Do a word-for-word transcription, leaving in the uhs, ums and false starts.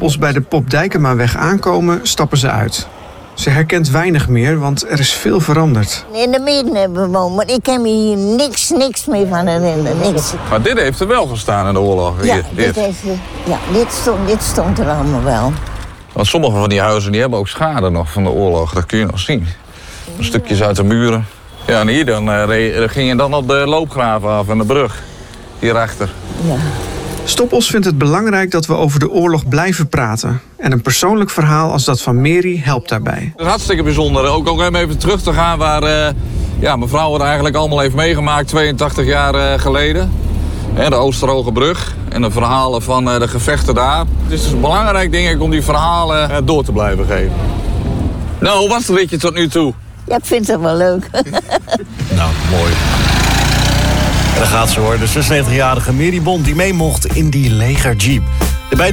Stoppels bij de Pop Dijkemaweg aankomen, stappen ze uit. Ze herkent weinig meer, want er is veel veranderd. In de midden hebben we gewoond, maar ik kan me hier niks, niks meer van herinneren. Niks. Maar dit heeft er wel gestaan in de oorlog. Ja, Hier, dit, dit. heeft, ja dit, stond, dit stond er allemaal wel. Want sommige van die huizen die hebben ook schade nog van de oorlog. Dat kun je nog zien. Stukjes uit de muren. Ja, en hier dan, uh, ging je dan op de loopgraven af en de brug. Hierachter. Ja. Stoppels vindt het belangrijk dat we over de oorlog blijven praten. En een persoonlijk verhaal als dat van Mary helpt daarbij. Het is hartstikke bijzonder. Ook om even terug te gaan waar uh, ja, mevrouw het eigenlijk allemaal heeft meegemaakt tweeëntachtig jaar uh, geleden. He, de Oosterhoogebrug en de verhalen van uh, de gevechten daar. Het is dus belangrijk, denk ik, om die verhalen uh, door te blijven geven. Nou, hoe was het ritje tot nu toe? Ja, ik vind het wel leuk. Nou, mooi. En daar gaat ze hoor, de zesennegentigjarige Mary Bond die mee mocht in die legerjeep.